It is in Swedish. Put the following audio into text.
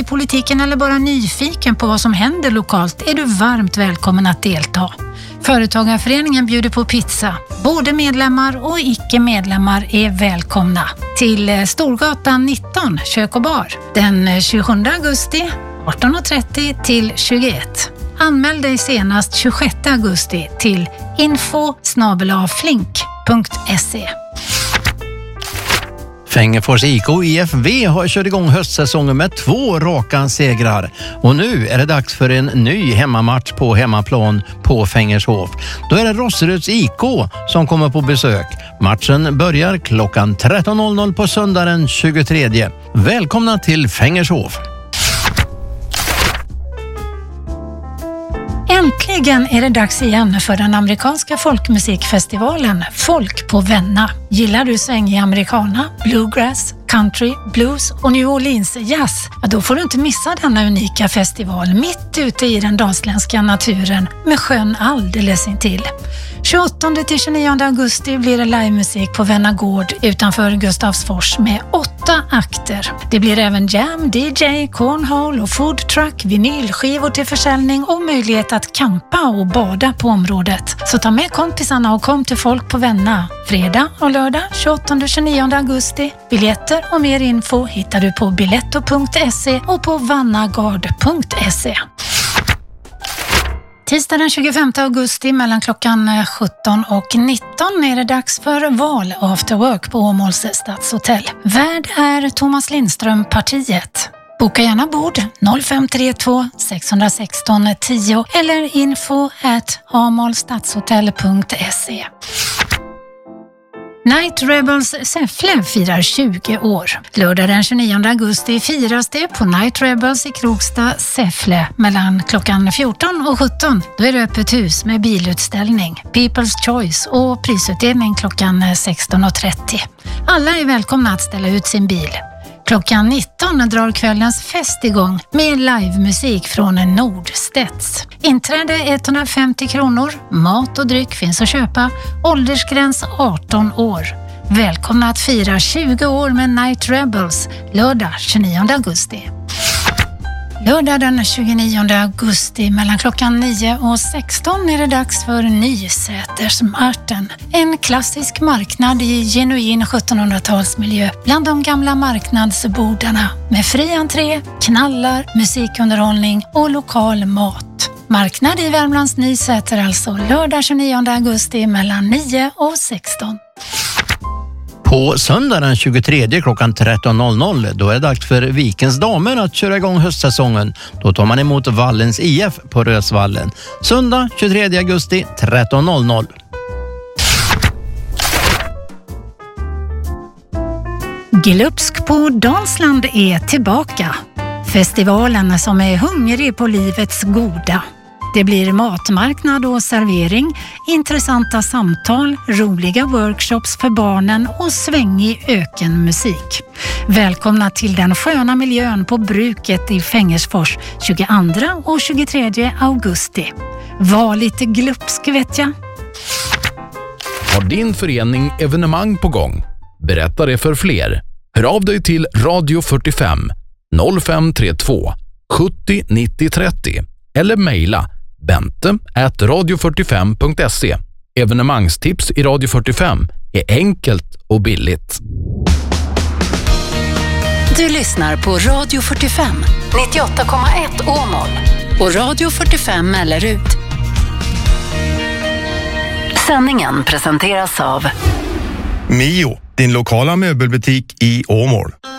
i politiken eller bara nyfiken på vad som händer lokalt är du varmt välkommen att delta. Företagarföreningen bjuder på pizza. Både medlemmar och icke-medlemmar är välkomna till Storgatan 19, kök och bar. Den 27 augusti 18.30 till 21. Anmäl dig senast 26 augusti till info@flink.se. Fängefors IK och IFV har kört igång höstsäsongen med 2 raka segrar. Och nu är det dags för en ny hemmamatch på hemmaplan på Fängershof. Då är det Rosseruds IK som kommer på besök. Matchen börjar klockan 13.00 på söndagen 23. Välkomna till Fängershof! Äntligen är det dags igen för den amerikanska folkmusikfestivalen Folk på Venna. Gillar du svängig americana, bluegrass, country, blues och New Orleans jazz? Ja, då får du inte missa denna unika festival mitt ute i den dalsländska naturen med sjön alldeles intill. 28-29 augusti blir det livemusik på Venna gård utanför Gustavsfors med 8 akter. Det blir även jam, DJ, cornhole och food truck, vinylskivor till försäljning och möjlighet att campa och bada på området. Så ta med kompisarna och kom till Folk på Venna. Fredag och lördag 28-29 augusti. Biljetter och mer info hittar du på biletto.se och på vannagard.se. Tisdag den 25 augusti mellan klockan 17 och 19 är det dags för val after work på Åmåls stadshotell. Värd är Thomas Lindström partiet. Boka gärna bord 0532 616 10 eller info@amolstadshotell.se. Night Rebels Säffle firar 20 år. Lördag den 29 augusti firas det på Night Rebels i Krokstad, Säffle mellan klockan 14 och 17. Då är det öppet hus med bilutställning, People's Choice och prisutdelning klockan 16.30. Alla är välkomna att ställa ut sin bil. Klockan 19 drar kvällens fest igång med livemusik från Nordstedts. Inträde 150 kronor, mat och dryck finns att köpa, åldersgräns 18 år. Välkomna att fira 20 år med Night Rebels, lördag 29 augusti. Lördag den 29 augusti mellan klockan 9 och 16 är det dags för Nysätersmarten. En klassisk marknad i genuin 1700-talsmiljö bland de gamla marknadsbordarna med fri entré, knallar, musikunderhållning och lokal mat. Marknad i Värmlands Nysäter alltså lördag 29 augusti mellan 9 och 16. På söndag den 23 klockan 13.00 då är det dags för Vikens damer att köra igång höstsäsongen. Då tar man emot Vallens IF på Rösvallen. Söndag 23 augusti 13.00. Glupsk på Dalsland är tillbaka. Festivalen som är hungrig på livets goda. Det blir matmarknad och servering, intressanta samtal, roliga workshops för barnen och svängig ökenmusik. Välkomna till den sköna miljön på bruket i Fängersfors 22 och 23 augusti. Var lite glupsk vet jag. Har din förening evenemang på gång? Berätta det för fler. Hör av dig till Radio 45 0532 70 90 30 eller mejla bente@radio45.se. Evenemangstips i Radio 45 är enkelt och billigt. Du lyssnar på Radio 45 98,1 Åmål och Radio 45 Mellerud. Sändningen presenteras av Mio, din lokala möbelbutik i Åmål.